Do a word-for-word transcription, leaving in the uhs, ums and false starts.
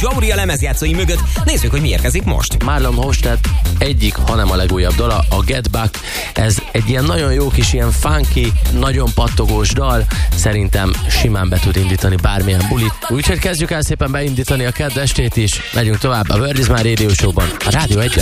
Aurea lemezjátszói mögött nézzük, hogy mi érkezik most. Marlon Hofstett egyik, hanem a legújabb dala, a Get Back. Ez egy ilyen nagyon jó kis, ilyen funky, nagyon pattogós dal. Szerintem simán be tud indítani bármilyen bulit. Úgyhogy kezdjük el szépen beindítani a kedd estét is. Megyünk tovább a Word is My Radio Show-ban, a Rádió egyen.